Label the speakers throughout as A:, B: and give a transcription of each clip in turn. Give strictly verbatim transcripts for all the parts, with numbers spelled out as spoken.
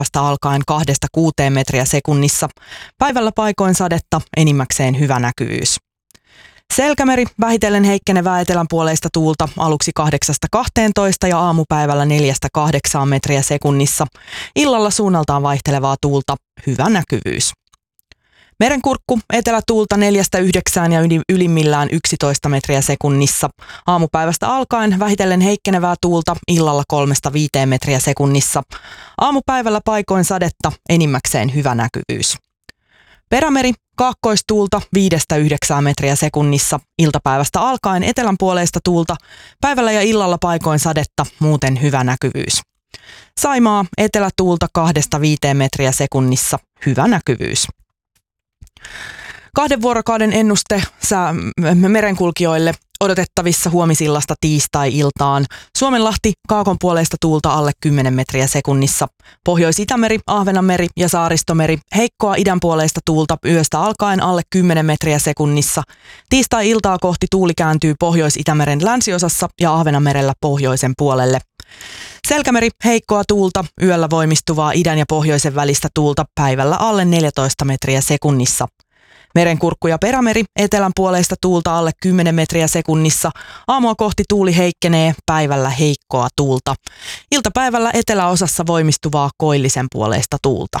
A: aamupäivästä alkaen kahdesta kuuteen metriä sekunnissa. Päivällä paikoin sadetta, enimmäkseen hyvä näkyvyys. Selkämeri, vähitellen heikkenevää etelänpuoleista tuulta aluksi kahdeksasta kahteentoista ja aamupäivällä neljästä kahdeksaan metriä sekunnissa. Illalla suunnaltaan vaihtelevaa tuulta, hyvä näkyvyys. Merenkurkku, etelätuulta neljästä yhdeksään ja ylimmillään yksitoista metriä sekunnissa. Aamupäivästä alkaen vähitellen heikkenevää tuulta, illalla kolmesta viiteen metriä sekunnissa. Aamupäivällä paikoin sadetta, enimmäkseen hyvä näkyvyys. Perämeri, kaakkoistuulta viidestä yhdeksään metriä sekunnissa. Iltapäivästä alkaen etelänpuoleista tuulta, päivällä ja illalla paikoin sadetta, muuten hyvä näkyvyys. Saimaa, etelätuulta kahdesta viiteen metriä sekunnissa, hyvä näkyvyys. Kahden vuorokauden ennuste sää merenkulkijoille odotettavissa huomisillasta tiistai-iltaan. Suomenlahti, kaakonpuoleista tuulta alle kymmenen metriä sekunnissa. Pohjois-Itämeri, Ahvenanmeri ja Saaristomeri, heikkoa idänpuoleista tuulta yöstä alkaen alle kymmenen metriä sekunnissa. Tiistai-iltaa kohti tuuli kääntyy Pohjois-Itämeren länsiosassa ja Ahvenanmerellä pohjoisen puolelle. Selkämeri, heikkoa tuulta, yöllä voimistuvaa idän ja pohjoisen välistä tuulta, päivällä alle neljätoista metriä sekunnissa. Merenkurkku ja Perämeri, etelän puoleista tuulta alle kymmenen metriä sekunnissa. Aamua kohti tuuli heikkenee, päivällä heikkoa tuulta. Iltapäivällä eteläosassa voimistuvaa koillisen puoleista tuulta.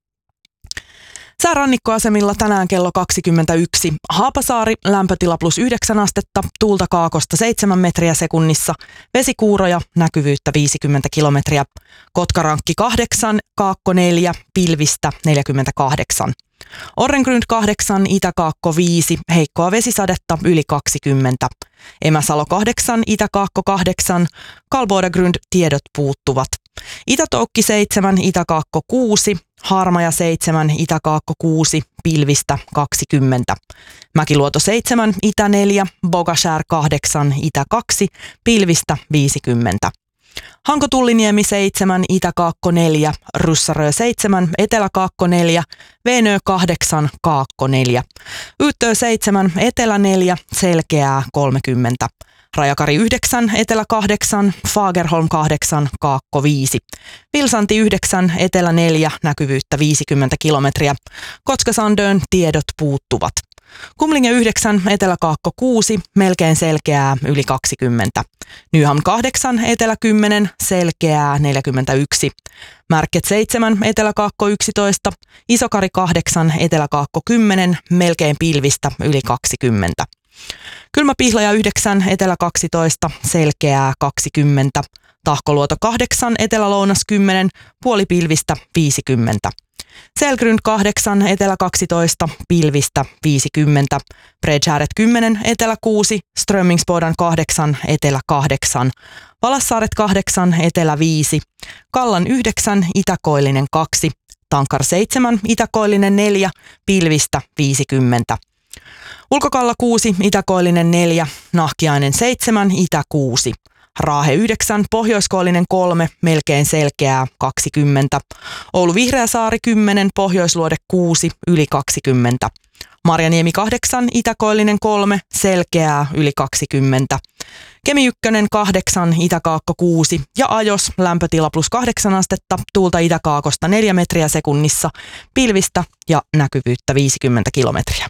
A: Säärannikkoasemilla tänään kello kaksikymmentäyksi. Haapasaari, lämpötila plus yhdeksän astetta, tuulta kaakosta seitsemän metriä sekunnissa, vesikuuroja, näkyvyyttä viisikymmentä kilometriä. Kotkarankki kahdeksan, Kaakko neljä, pilvistä neljäkymmentäkahdeksan. Orrengrund kahdeksan, Itäkaakko viisi, heikkoa vesisadetta yli kaksikymmentä. Emäsalo kahdeksan, Itäkaakko kahdeksan, Kalbodagrund tiedot puuttuvat. Itätoukki seitsemän, Itäkaakko kuusi, Harmaja seitsemän, Itäkaakko kuusi, pilvistä kaksikymmentä. Mäkiluoto seitsemän, Itä neljä, Bogashär kahdeksan, Itä kaksi, pilvistä viisikymmentä. Hanko-Tulliniemi seitsemän, Itäkaakko neljä, Ryssarö seitsemän, Eteläkaakko neljä, Veenö kahdeksan, Kaakko neljä. Yyttö seitsemän, Etelä neljä, Selkeää kolmekymmentä. Rajakari yhdeksän, Etelä kahdeksan, Fagerholm kahdeksan, Kaakko viisi. Vilsanti yhdeksän, Etelä neljä, näkyvyyttä viisikymmentä kilometriä. Kotkasandön tiedot puuttuvat. Kumlinge yhdeksän, Eteläkaakko kuusi, melkein selkeää yli kaksikymmentä. Nyhamn kahdeksan, Etelä kymmenen, selkeää neljäkymmentäyksi. Märket seitsemän, Eteläkaakko yksitoista, Isokari kahdeksan, Eteläkaakko kymmenen, melkein pilvistä yli kaksikymmentä. Kylmäpihlaja yhdeksän, Etelä kaksitoista, selkeää kaksikymmentä. Tahkoluoto kahdeksan, Etelä-lounas kymmenen, puolipilvistä viisikymmentä. Selgrund kahdeksan, Etelä kaksitoista, pilvistä viisikymmentä. Bredshäret kymmenen, Etelä kuusi, Strömmingsbodan kahdeksan, Etelä kahdeksan. Valassaaret kahdeksan, Etelä viisi. Kallan yhdeksän, Itäkoillinen kaksi. Tankar seitsemän, Itäkoillinen neljä, pilvistä viisikymmentä. Ulkokalla kuusi, Itäkoillinen neljä, Nahkiainen seitsemän, Itä kuusi. Raahe yhdeksän, Pohjoiskoillinen kolme, melkein selkeää kaksikymmentä. Oulu Vihreäsaari kymmenen, Pohjoisluode kuusi, yli kaksikymmentä. Marjaniemi kahdeksan, Itäkoillinen kolme, selkeää yli kaksikymmentä. Kemi ykkönen kahdeksan, Itäkaakko kuusi ja Ajos lämpötila plus kahdeksan astetta, tuulta Itäkaakosta neljä metriä sekunnissa, pilvistä ja näkyvyyttä viisikymmentä kilometriä.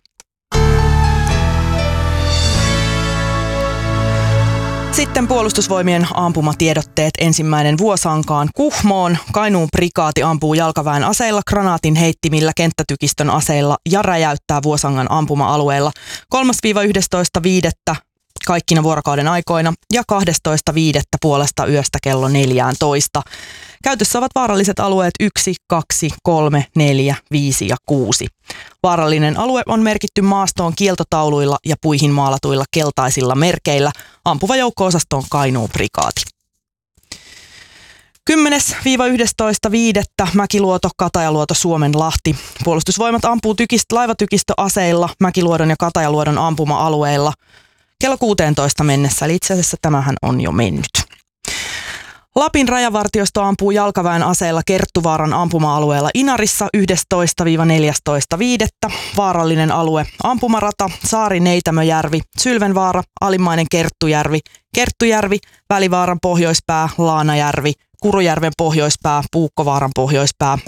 A: Sitten puolustusvoimien ampumatiedotteet ensimmäinen Vuosankaan Kuhmoon. Kainuun prikaati ampuu jalkaväen aseilla, granaatin heittimillä, kenttätykistön aseilla ja räjäyttää Vuosangan ampuma-alueella kolmas yhdestoista viidettä kaikkina vuorokauden aikoina ja kahdestoista viidettä puolesta yöstä kello neljätoista. Käytössä ovat vaaralliset alueet yksi, kaksi, kolme, neljä, viisi ja kuusi. Vaarallinen alue on merkitty maastoon kieltotauluilla ja puihin maalatuilla keltaisilla merkeillä. Ampuva joukko-osasto on Kainuun prikaati. kymmenes yhdestoista viidettä Mäkiluoto, Katajaluoto, Suomenlahti. Puolustusvoimat ampuu tykist, laivatykistöaseilla Mäkiluodon ja Katajaluodon ampuma-alueilla kello kuusitoista mennessä, eli itse asiassa tämähän on jo mennyt. Lapin rajavartiosto ampuu jalkaväen aseella Kerttuvaaran ampuma-alueella Inarissa yhdestoista neljästoista viidettä Vaarallinen alue, ampumarata, Saari-Neitämöjärvi, Sylvenvaara, Alimmainen Kerttujärvi, Kerttujärvi, Välivaaran pohjoispää, Laanajärvi, Kurujärven pohjoispää, Puukkovaaran pohjoispää,